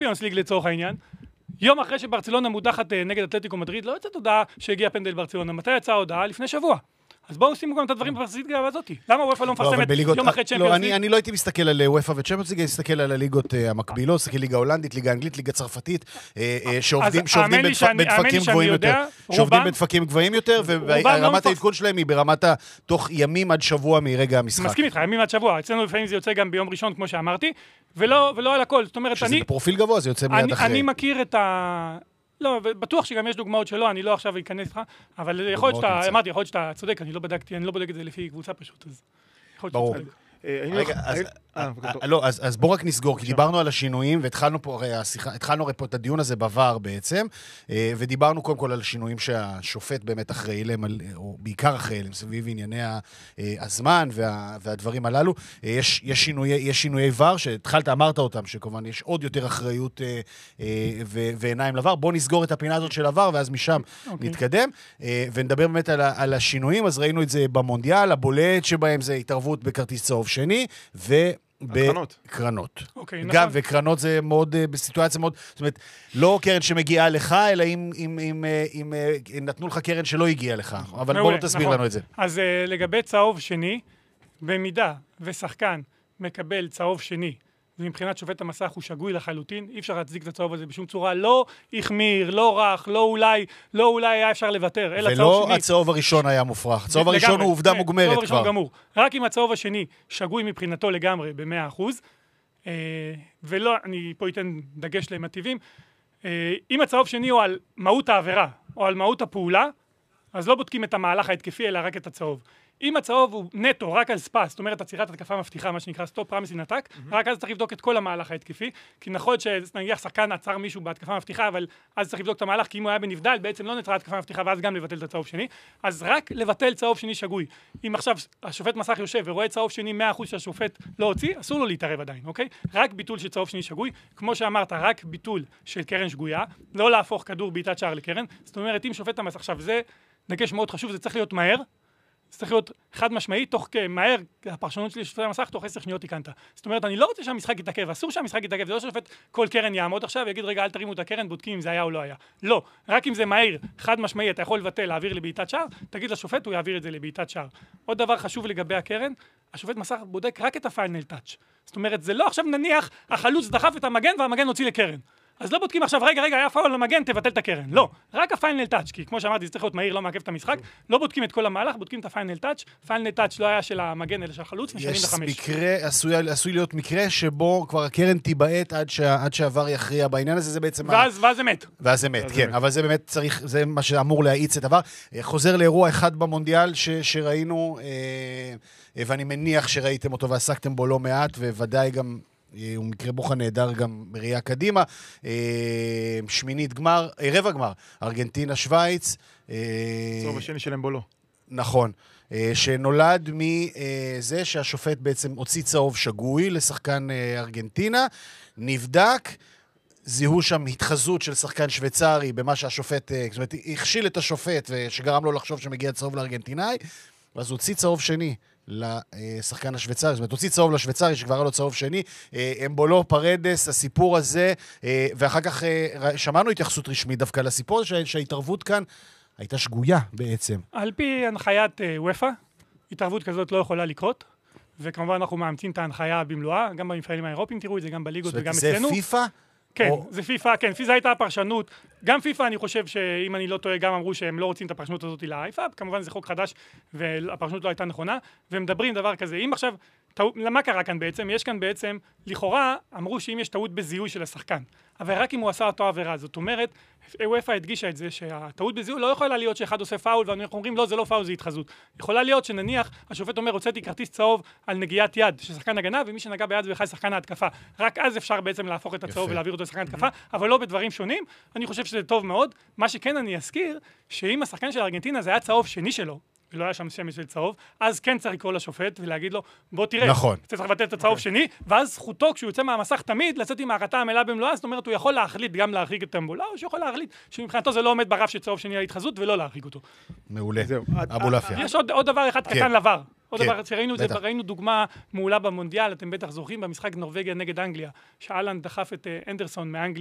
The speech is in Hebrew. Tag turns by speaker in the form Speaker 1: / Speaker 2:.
Speaker 1: צ'מפיונס ליג לצורך העניין, יום אחרי שברצלונה מודחת נגד אתלטיקו מדריד, לא יצאת הודעה שהגיע פנדל ברצלונה. מתי יצאה הודעה? לפני שבוע. אז בואו שימו גם את הדברים בפרסית הזאת. למה וופא לא מפרסמת יום אחרי צ'מפיונס ליג?
Speaker 2: אני לא הייתי מסתכל על וופא וצ'מפיונס ליג, אני מסתכל על הליגות המקבילות, מסתכל ליגה הולנדית, ליגה אנגלית, ליגה צרפתית, שעובדים בדפקים גבוהים יותר. שעובדים בדפקים גבוהים יותר, ורמת העדכון שלהם היא ברמת תוך ימים עד שבוע מרגע המשחק.
Speaker 1: מסכים איתך, ימים עד שבוע. אצלנו לפעמים זה יוצא גם ביום ראשון, כמו שאמרתי, ולא על הכל. זאת אומרת,
Speaker 2: שזה בפרופיל גבוה, זה יוצא מיד אחרי.
Speaker 1: אני מכיר את לא, בטוח שגם יש דוגמאות שלא, אני לא עכשיו אכנס לך, אבל יכול להיות שאתה צודק, אני לא בודק את זה לפי קבוצה פשוט, אז יכול להיות שאתה צודק.
Speaker 2: לא, אז בואו רק נסגור, כי דיברנו על השינויים, והתחלנו פה את הדיון הזה בעבר בעצם, ודיברנו קודם כל על השינויים שהשופט באמת אחראי להם, או בעיקר אחראי להם, סביב ענייני הזמן והדברים הללו. יש שינויי ור, שהתחלת, אמרת אותם, שכמובן יש עוד יותר אחריות ועיניים לבר. בואו נסגור את הפינה הזאת של הוור, ואז משם נתקדם, ונדבר באמת על השינויים. אז ראינו את זה במונדיאל, הבולט שבהם זה התערבות בכרטיס צהוב שני, בקרנות. גם, וקרנות זה מאוד, בסיטואציה מאוד, זאת אומרת, לא קרן שמגיעה לך, אלא אם נתנו לך קרן שלא הגיעה לך. אבל בוא לא תסביר לנו את זה.
Speaker 1: אז לגבי צהוב שני, במידה ושחקן מקבל צהוב שני, ומבחינת שופט המסך הוא שגוי לחלוטין, אי אפשר להצדיק את הצהוב הזה בשום צורה, לא החמיר, לא רך, לא אולי היה אפשר לוותר, אלא צהוב שני.
Speaker 2: ולא הצהוב הראשון היה מופרך, הצהוב הראשון הוא עובדה מוגמרת כבר.
Speaker 1: רק אם הצהוב השני שגוי מבחינתו לגמרי ב100%, ולא, אני פה אתן דגש להם הטבעים, אם הצהוב שני הוא על מהות העבירה, או על מהות הפעולה, אז לא בודקים את המהלך ההתקפי, אלא רק את הצהוב. אם הצהוב הוא נטו, רק על ספס, זאת אומרת, עצירת התקפה מבטיחה, מה שנקרא סטופ פרמיס אין אטאק, רק אז צריך לבדוק את כל המהלך ההתקפי, כי נכון שנניח שחקן עצר מישהו בהתקפה מבטיחה, אבל אז צריך לבדוק את המהלך, כי אם הוא היה בנבדל, בעצם לא נצרה התקפה מבטיחה, ואז גם לבטל את הצהוב שני, אז רק לבטל צהוב שני שגוי. אם עכשיו השופט מסך יושב ורואה צהוב שני 100% שהשופט לא הוציא, אסור לו להתערב עדיין, אוקיי? רק ביטול של צהוב שני שגוי, כמו שאמרת, רק ביטול של קרן שגויה, לא להפוך כדור בעיטת שער לקרן. זאת אומרת, אם שופט המסך, עכשיו זה דגש מאוד חשוב, זה צריך להיות מהר. זה צריך להיות חד משמעי, תוך מהר, הפרשנות שלי שופט המסך, תוך 10 שניות תיקנת. זאת אומרת, אני לא רוצה שהמשחק יתעכב, אסור שהמשחק יתעכב, זה לא שופט כל קרן יעמוד עכשיו ויגיד, רגע, אל תרימו את הקרן, בודקים אם זה היה או לא היה. לא, רק אם זה מהר, חד משמעי, אתה יכול לבטל, להעביר לבעיטת שער, תגיד לשופט, הוא יעביר את זה לבעיטת שער. עוד דבר חשוב לגבי הקרן, השופט מסך בודק רק את הפיינל טאץ'. זאת אומרת, זה לא עכשיו נניח, החלוץ דחף את המגן והמגן הוציא לקרן. אז לא בודקים עכשיו, רגע, היה פאול למגן, תבטל את הקרן. לא, רק הפיינל טאץ', כי כמו שאמרתי, זה צריך להיות מהיר, לא מעכב את המשחק. לא בודקים את כל המהלך, בודקים את הפיינל טאץ'. פיינל טאץ' לא היה של המגן, אלא של החלוץ, משנים ל5.
Speaker 2: יש מקרה, עשוי להיות מקרה שבו כבר הקרן תיבעט עד שהעבר יכריע בעניין הזה, זה בעצם...
Speaker 1: ואז זה מת.
Speaker 2: ואז זה מת, כן. אבל זה באמת צריך, זה מה שאמור להאיץ את העבר. חוזר לאירוע אחד במונדיאל שראינו, ואני מניח שראיתם אותו ועסקתם בו לא מעט, וודאי גם הוא מקרה בוחן נהדר גם בראייה קדימה. שמינית גמר, רבע גמר, ארגנטינה, שוויץ.
Speaker 3: צהוב השני של אמבולו.
Speaker 2: נכון. שנולד מזה שהשופט בעצם הוציא צהוב שגוי לשחקן ארגנטינה, נבדק, זיהו שם התחזות של שחקן שוויצרי במה שהשופט, זאת אומרת, הכשיל את השופט שגרם לו לחשוב שמגיע צהוב לארגנטינאי, ואז הוציא צהוב שני לשחקן השוויצרי, זאת אומרת, הוציא צהוב לשוויצרי שכבר היה לו צהוב שני, אמבולו, פרדס, הסיפור הזה, ואחר כך שמענו התייחסות רשמית דווקא לסיפור הזה, שההתערבות כאן הייתה שגויה בעצם.
Speaker 1: על פי הנחיית וופא, התערבות כזאת לא יכולה לקרות, וכמובן אנחנו מאמצים את ההנחיה במלואה, גם במפעלים האירופיים תראו את זה, גם בליגות וגם אצלנו.
Speaker 2: זה פיפא?
Speaker 1: כן, זה פיפא, כן, פיזה הייתה הפרשנות. גם פיפא, אני חושב שאם אני לא טועה, גם אמרו שהם לא רוצים את הפרשנות הזאת לאייפאב, כמובן זה חוק חדש, והפרשנות לא הייתה נכונה, והם מדברים דבר כזה. אם עכשיו, למה קרה כאן בעצם? יש כאן בעצם, לכאורה, אמרו שאם יש טעות בזיהוי של השחקן, אבל רק אם הוא עשה אותו עבירה, זאת אומרת, וופא הדגישה את זה שהטעות בזיהוי לא יכולה להיות שאחד עושה פאול, ואנחנו אומרים, לא, זה לא פאול, זה התחזות. יכולה להיות שנניח, השופט אומר, הוצאתי כרטיס צהוב על נגיעת יד של שחקן הגנה, ומי שנגע ביד זה בכלל שחקן ההתקפה. רק אז אפשר בעצם להפוך את הצהוב ולהעביר אותו לשחקן התקפה, אבל לא בדברים שונים. אני חושב שזה טוב מאוד. מה שכן אני אזכיר, שאם השחקן של ארגנטינה זה היה צהוב שני שלו, ולא היה שם שמש של צהוב, אז כן צריך לקרוא לשופט ולהגיד לו, בוא תראה,
Speaker 2: נכון.
Speaker 1: צריך לבטל את הצהוב שני, ואז זכותו, כשהוא יוצא מהמסך תמיד, לצאת עם ההחלטה המלאה במלואה, זאת אומרת, הוא יכול להחליט גם להרחיק את אמבולה, או שיכול להחליט שמבחינתו זה לא עומד ברף של צהוב שני להתחזות, ולא להרחיק אותו.
Speaker 2: מעולה. אבו לפיה.
Speaker 1: יש עוד דבר אחד קטן לבר, עוד
Speaker 2: כן,
Speaker 1: דבר שראינו,
Speaker 2: בטח.
Speaker 1: ראינו דוגמה מעולה במונדיאל, אתם בטח זוכרים, במשחק נורווגיה נגד אנגליה, שאלן דחף את אנדרסון מאנגליה,